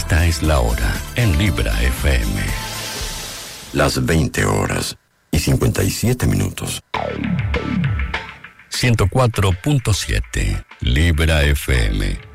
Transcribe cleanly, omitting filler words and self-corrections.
Esta es la hora en Libra FM. Las 20 horas y 57 minutos. 104.7 Libra FM.